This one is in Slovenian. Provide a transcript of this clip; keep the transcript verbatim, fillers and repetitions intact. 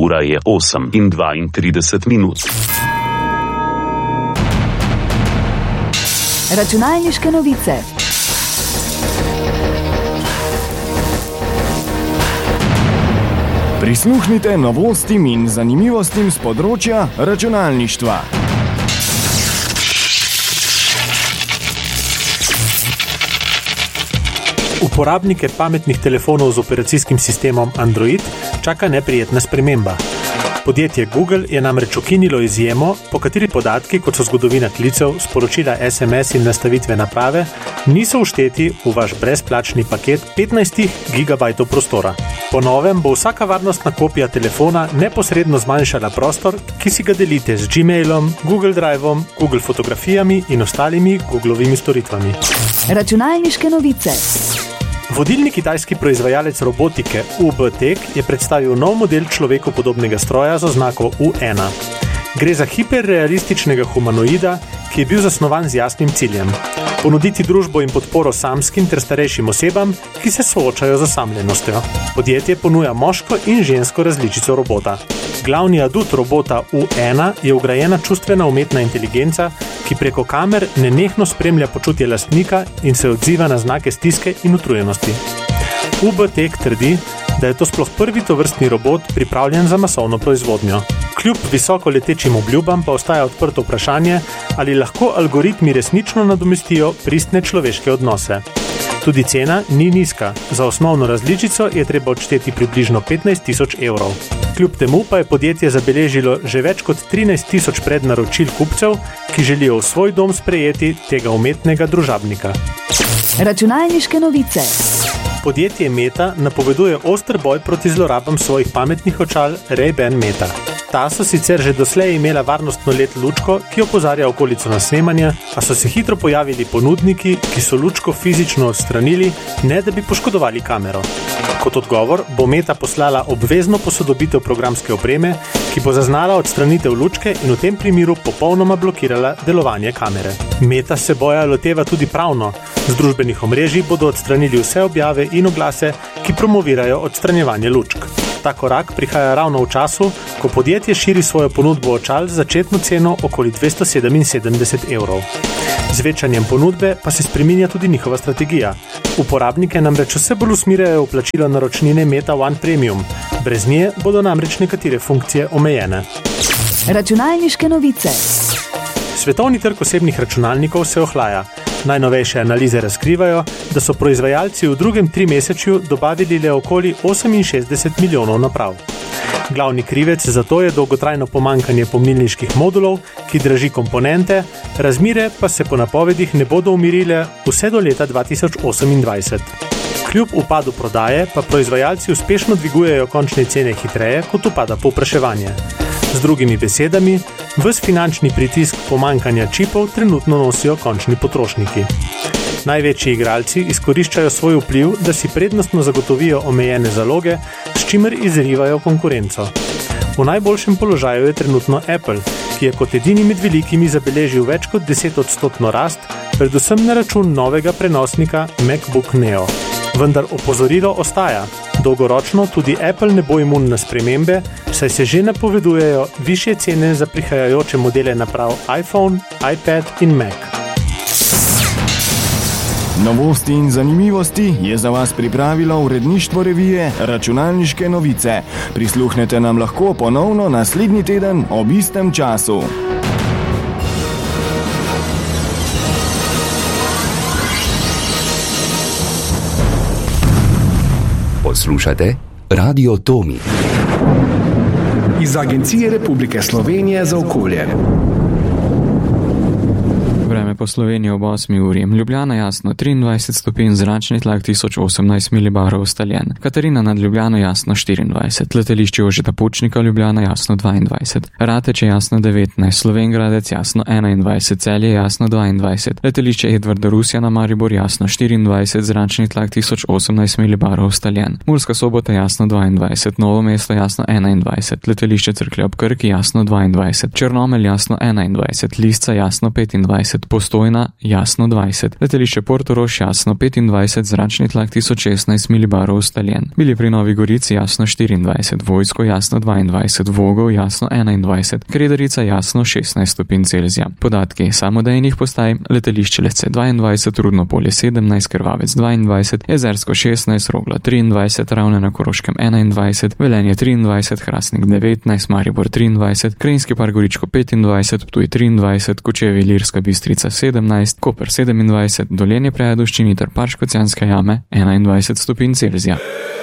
Ura je osem in dvaintrideset minut. Računalniške novice. Prisluhnite novostim in zanimivostim z področja računalništva. Uporabnike pametnih telefonov z operacijskim sistemom Android čaka neprijetna sprememba. Podjetje Google je namreč ukinilo izjemo, po kateri podatki, kot so zgodovina klicev, sporočila es em es in nastavitve naprave, niso všteti v vaš brezplačni paket petnajst gigabajtov prostora. Po novem bo vsaka varnostna kopija telefona neposredno zmanjšala prostor, ki si ga delite z Gmailom, Google Driveom, Google fotografijami in ostalimi Googlovimi storitvami. Računalniške novice. Vodilni kitajski proizvajalec robotike U B Tech je predstavil nov model človeku podobnega stroja z oznako U ena. Gre za hiperrealističnega humanoida, ki je bil zasnovan z jasnim ciljem: ponuditi družbo in podporo samskim ter starejšim osebam, ki se soočajo z osamljenostjo. Podjetje ponuja moško in žensko različico robota. Glavni adut robota U ena je vgrajena čustvena umetna inteligenca, ki preko kamer nenehno spremlja počutje lastnika in se odziva na znake stiske in utrujenosti. U B Tech trdi, da je to sploh prvi tovrstni robot pripravljen za masovno proizvodnjo. Kljub visoko letečim obljubam pa ostaja odprto vprašanje, ali lahko algoritmi resnično nadomestijo pristne človeške odnose. Tudi cena ni nizka. Za osnovno različico je treba odšteti približno petnajst tisoč evrov. Kljub temu pa je podjetje zabeležilo že več kot trinajst tisoč prednaročil kupcev, ki želijo v svoj dom sprejeti tega umetnega družabnika. Računalniške novice. Podjetje Meta napoveduje oster boj proti zlorabam svojih pametnih očal Ray-Ban Meta. Ta so sicer že doslej imela varnostno L E D lučko, ki opozarja okolico na snemanje, a so se hitro pojavili ponudniki, ki so lučko fizično odstranili, ne da bi poškodovali kamero. Kot odgovor bo Meta poslala obvezno posodobitev programske opreme, ki bo zaznala odstranitev lučke in v tem primeru popolnoma blokirala delovanje kamere. Meta se boja loteva tudi pravno. Z družbenih omrežij bodo odstranili vse objave in oglase, ki promovirajo odstranjevanje lučk. Ta korak prihaja ravno v času, ko podjetje širi svojo ponudbo očal z začetno ceno okoli dvesto sedeminsedemdeset evrov. Z večanjem ponudbe pa se spreminja tudi njihova strategija. Uporabnike namreč vse bolj usmerjajo v plačilo naročnine Meta One Premium. Brez nje bodo namreč nekatere funkcije omejene. Računalniške novice. Svetovni trg osebnih računalnikov se ohlaja. Najnovejše analize razkrivajo, da so proizvajalci v drugem trimesečju dobavili le okoli oseminšestdeset milijonov naprav. Glavni krivec za to je dolgotrajno pomanjkanje pomnilniških modulov, ki draži komponente, razmere pa se po napovedih ne bodo umirile vse do leta dva tisoč osemindvajset. Kljub upadu prodaje pa proizvajalci uspešno dvigujejo končne cene hitreje, kot upada povpraševanje. Z drugimi besedami, ves finančni pritisk pomanjkanja čipov trenutno nosijo končni potrošniki. Največji igralci izkoriščajo svoj vpliv, da si prednostno zagotovijo omejene zaloge, s čimer izrivajo konkurenco. V najboljšem položaju je trenutno Apple, ki je kot edini med velikimi zabeležil več kot desetodstotno rast, predvsem na račun novega prenosnika MacBook Neo. Vendar opozorilo ostaja. Dolgoročno tudi Apple ne bo imun na spremembe, saj se že napovedujejo višje cene za prihajajoče modele naprav iPhone, iPad in Mac. Novosti in zanimivosti je za vas pripravilo uredništvo revije Računalniške novice. Prisluhnete nam lahko ponovno naslednji teden ob istem času. Poslušate Radio Tomi iz Agencije Republike Slovenije za okolje. Vreme po Sloveniji ob osmi uri. Ljubljana jasno triindvajset stopinj, zračni tlak tisoč osemnajst milibarov ustaljen. Katarina nad Ljubljano jasno štiriindvajset. Letališče Jožeta Pučnika Ljubljana jasno dvaindvajset. Rateče jasno devetnajst. Slovenjgradec jasno enaindvajset. Celje jasno dvaindvajset. Letališče Edvarda Rusjana Maribor jasno štiriindvajset. Zračni tlak tisoč osemnajst milibarov ustaljen. Murska Sobota jasno dvaindvajset. Novo mesto jasno enaindvajset. Letališče Cerklje ob Krki jasno dvaindvajset. Črnomelj jasno enaindvajset. Lisca jasno petindvajset. Postojna jasno dvajset, letališče Portorož jasno petindvajset, zračni tlak tisoč šestnajst milibarov ustaljen. Bili pri Novi Gorici jasno štiriindvajset, Vojsko jasno dvaindvajset, Vogel jasno enaindvajset, Kredarica jasno šestnajst stopinj Celzija. Podatki samodejnih postaj: letališče Lesce dvaindvajset, Rudno Polje sedemnajst, Krvavec dvaindvajset, Jezersko šestnajst, Rogla triindvajset, Ravne na Koroškem enaindvajset, Velenje triindvajset, Hrastnik devetnajst, Maribor triindvajset, Krajinski park Goričko petindvajset, Ptuj triindvajset, Kočevje Ilirska Bistrica sedemnajst, Koper sedemindvajset, Dolenje pri Ajdovščini ter Park Škocjanske jame enaindvajset stopinj Celzija.